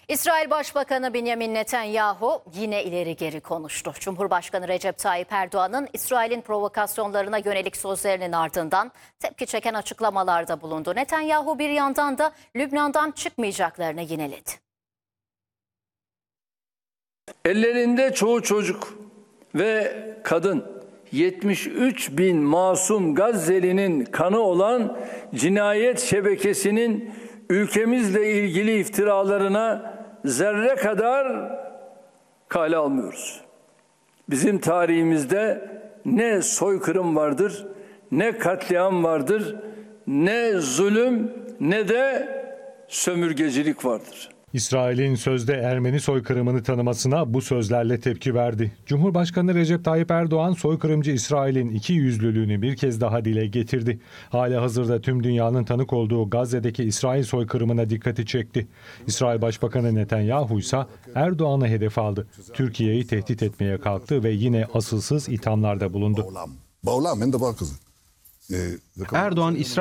İsrail Başbakanı Benjamin Netanyahu yine ileri geri konuştu. Cumhurbaşkanı Recep Tayyip Erdoğan'ın İsrail'in provokasyonlarına yönelik sözlerinin ardından tepki çeken açıklamalarda bulundu. Netanyahu bir yandan da Lübnan'dan çıkmayacaklarını yineledi. Ellerinde çoğu çocuk ve kadın, 73 bin masum Gazze'linin kanı olan cinayet şebekesinin ülkemizle ilgili iftiralarına zerre kadar kale almıyoruz. Bizim tarihimizde ne soykırım vardır, ne katliam vardır, ne zulüm, ne de sömürgecilik vardır. İsrail'in sözde Ermeni soykırımını tanımasına bu sözlerle tepki verdi. Cumhurbaşkanı Recep Tayyip Erdoğan soykırımcı İsrail'in ikiyüzlülüğünü bir kez daha dile getirdi. Halihazırda tüm dünyanın tanık olduğu Gazze'deki İsrail soykırımına dikkati çekti. İsrail Başbakanı Netanyahu ise Erdoğan'ı hedef aldı. Türkiye'yi tehdit etmeye kalktı ve yine asılsız ithamlarda bulundu. Erdoğan